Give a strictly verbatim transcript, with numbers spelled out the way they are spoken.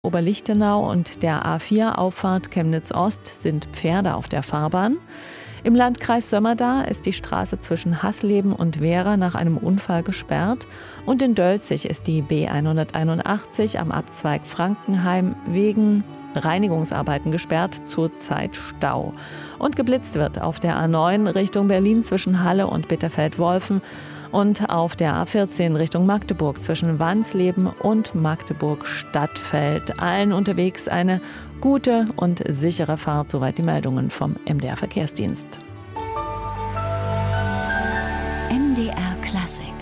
Oberlichtenau und der A vier Auffahrt Chemnitz-Ost sind Pferde auf der Fahrbahn. Im Landkreis Sömmerda ist die Straße zwischen Hasleben und Wehra nach einem Unfall gesperrt. Und in Dölzig ist die B hunderteinundachtzig am Abzweig Frankenheim wegen Reinigungsarbeiten gesperrt, zurzeit Stau. Und geblitzt wird auf der A neun Richtung Berlin zwischen Halle und Bitterfeld-Wolfen und auf der A vierzehn Richtung Magdeburg zwischen Wansleben und Magdeburg-Stadtfeld. Allen unterwegs eine gute und sichere Fahrt, soweit die Meldungen vom M D R Verkehrsdienst. M D R Klassik.